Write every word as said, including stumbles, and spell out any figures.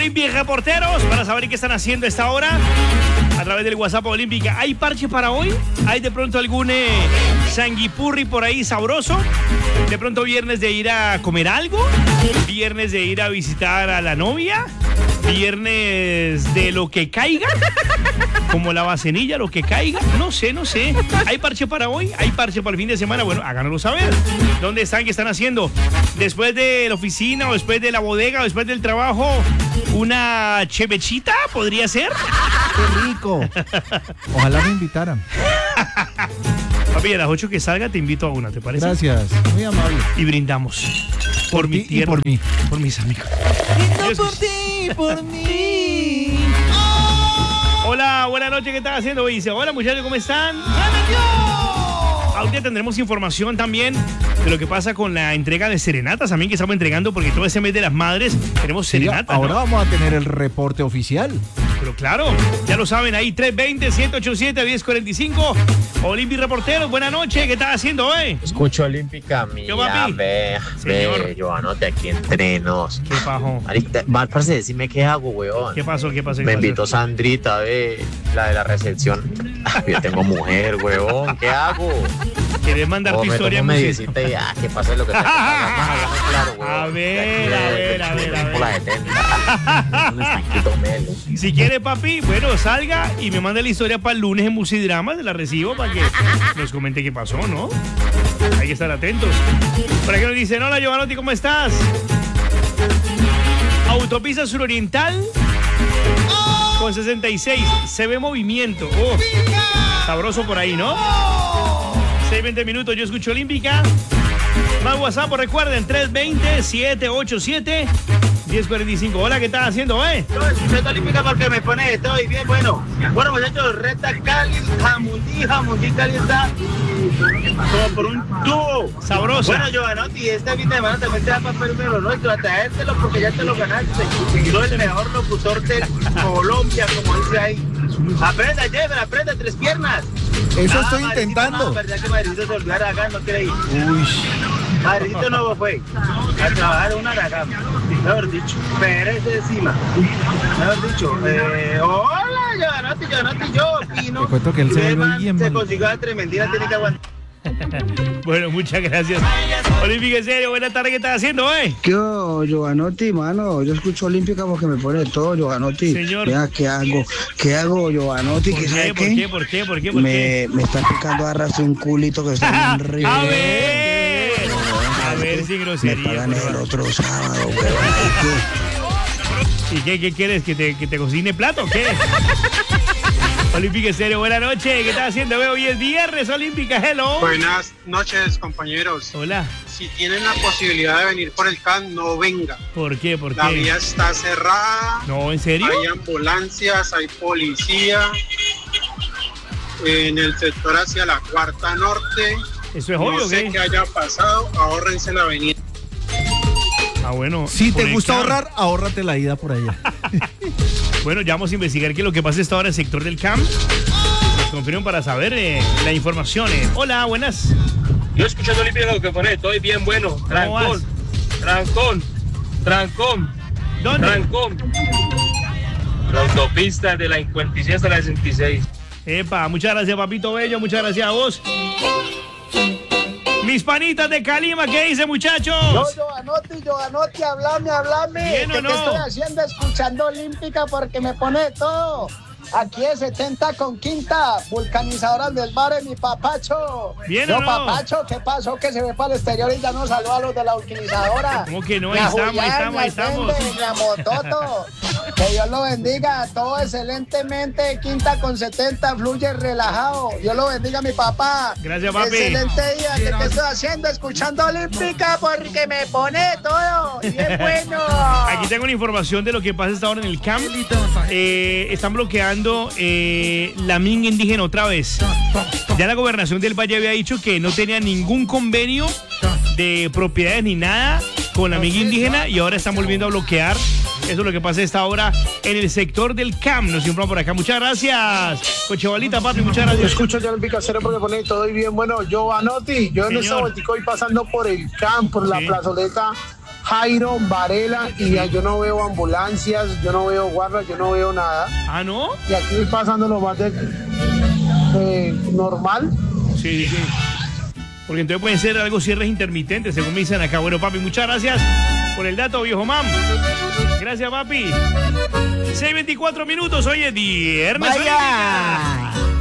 Olimpia y reporteros para saber qué están haciendo a esta hora a través del WhatsApp Olímpica. ¿Hay parche para hoy? ¿Hay de pronto algún eh, sanguipurri por ahí sabroso? ¿De pronto viernes de ir a comer algo? ¿Viernes de ir a visitar a la novia? ¿Viernes de lo que caiga? Como la vasenilla, lo que caiga. No sé, no sé. ¿Hay parche para hoy? ¿Hay parche para el fin de semana? Bueno, háganoslo saber. ¿Dónde están? ¿Qué están haciendo? Después de la oficina o después de la bodega o después del trabajo, ¿una chevechita podría ser? ¡Qué rico! Ojalá me invitaran. Papi, a las ocho que salga te invito a una, ¿te parece? Gracias, muy amable. Y brindamos. Por, Por mi ti y tierra. por mí. Por mis amigos. No por ti, por mí. Hola, buenas noches, ¿qué están haciendo? Dice, hola muchachos, ¿cómo están? Ahorita tendremos información también de lo que pasa con la entrega de serenatas también que estamos entregando, porque todo ese mes de las madres tenemos Sí, serenatas. ahora ¿no? vamos a tener el reporte oficial. Pero claro, ya lo saben ahí, tres dos cero, siete ocho siete, uno cero cuatro cinco. Olimpia y reporteros, buenas noches, ¿qué estás haciendo hoy? Escucho Olímpica, mía, papi? ve, Señor. ve, Giovanotti, aquí entrenos. ¿Qué pasó? Ahorita, mal, parce, decime qué hago, weón. ¿Qué pasó? ¿Qué pasó? ¿Qué Me pasó? invitó Sandrita, ve, la de la recepción. Ah, yo tengo mujer, weón, ¿qué hago? ¿Querés mandar O tu me historia tomo musical? medicita y ah, que pase lo que tenga que pasar. Más hablamos claro, weón. A ver, De aquí, a de- ver, de- a ver, de- a ver. por la setenta. Un estanquito melo. Si quiere, papi, bueno, salga y me manda la historia para el lunes en Musidrama, se la recibo para que nos comente qué pasó, ¿no? Hay que estar atentos. Por aquí nos dicen, hola, Giovanotti, ¿cómo estás? Autopista suroriental con sesenta y seis, se ve movimiento. Oh, sabroso por ahí, ¿no? seis veinte minutos, yo escucho Olímpica. Más WhatsApp, recuerden, tres dos cero, siete ocho siete, uno cero cuatro cinco. Hola, ¿qué estás haciendo, eh? Yo escucho Olímpica porque me pone estoy bien bueno. Bueno, muchachos, Recta Cali, Jamundí, Jamundí Cali está como por un tubo. Sabroso. Bueno, Giovanotti, este fin de semana también te da papel de lo nuestro, a traértelo porque ya te lo ganaste. Soy el mejor locutor de Colombia, como dice ahí. Aprenda, Jeffer, aprenda tres piernas. Eso Ah, estoy Madridito, intentando. No, verdad que Madridito se olvidara acá, no quiere ir. Uy, Madridito no fue a trabajar una ragama, mejor dicho, perece encima, mejor dicho, eh, hola, Giovanotti, Giovanotti, yo opino Te cuento que él se el vuelve man bien se malo. consiguió a Tremendina, tiene que aguantar. Bueno, muchas gracias. Olímpica, en serio, buenas tardes, ¿qué estás haciendo, eh? ¿Qué hubo, Giovanotti, mano? Yo escucho Olímpica porque me pone todo, Giovanotti. Señor. Vea, ¿qué hago? ¿Qué hago, Giovanotti? ¿Por ¿Qué qué? sabe ¿Por qué? qué? ¿Por qué? ¿Por qué? ¿Por Me, qué? me está picando arrastre un culito que está A bien rico. ver, a ver, sin Me grosería. pagan por el favor. otro sábado, weón. ¿Y qué, qué quieres? ¿Que te, que te cocine plato o qué? Olímpica, en serio, buenas noches, ¿qué estás haciendo? Veo, hoy es viernes, Olímpica, hello. Buenas noches, compañeros. Hola, Si tienen la posibilidad de venir por el C A N, no venga. ¿por qué? ¿Por La qué? vía está cerrada, No, ¿en serio? hay ambulancias, hay policía. En el sector hacia la Cuarta Norte, Eso es obvio, no sé ¿qué? qué haya pasado, ahórrense la avenida. Ah, bueno. si te por el gusta C A M. ahorrar, ahórrate la ida por allá. Bueno, ya vamos a investigar qué es lo que pasa esta hora en el sector del C A M. Nos confirman para saber eh, la información. eh. Hola, buenas. Yo escuchando Olímpica lo que pone, estoy bien bueno. vas? Trancón, trancón, trancón, ¿Dónde? trancón. La autopista de la cincuenta y seis hasta la sesenta y seis. Epa, muchas gracias, papito bello. Muchas gracias a vos. Mis panitas de Calima, ¿qué dice, muchachos? No, Giovanotti, Giovanotti, hablame, hablame. ¿Bien o ¿Qué, no? ¿Qué estoy haciendo escuchando Olímpica? Porque me pone de todo. Aquí es setenta con quinta, vulcanizadoras del bar de mi papacho. ¿Bien no, o no? papacho, ¿qué pasó? Que se ve para el exterior y ya no saludó a los de la vulcanizadora. ¿Cómo que no? Ni Ahí a estamos, ahí Julián, estamos, ni ahí a estamos. Sende, ni a Mototo. Que Dios lo bendiga, todo excelentemente, quinta con setenta, fluye relajado. Dios lo bendiga, mi papá. Gracias, papi. Excelente día, ¿qué, qué estoy haciendo? Escuchando Olímpica porque me pone todo. Y es bueno. Aquí tengo una información de lo que pasa esta hora en el C A M. Eh, están bloqueando eh, la minga indígena otra vez. Ya la gobernación del Valle había dicho que no tenía ningún convenio de propiedades ni nada con la minga indígena y ahora están volviendo a bloquear. Eso es lo que pasa a esta hora en el sector del C A M. Nos informan por acá. Muchas gracias. Cochebalita, papi, muchas Yo gracias. escucho ya el Picacero porque pone todo y bien bueno. Giovanotti, yo en Señor. esta vueltica voy pasando por el campo, por la Sí. plazoleta Jairo, Varela, y ya yo no veo ambulancias, yo no veo guardas, yo no veo nada. ¿Ah, no? Y aquí voy pasando lo más de, de normal. Sí, sí. Porque entonces pueden ser algo cierres intermitentes, según me dicen acá. Bueno, papi, muchas gracias por el dato, viejo mam. Gracias, papi. seis veinticuatro minutos, hoy es viernes. ¡Vaya!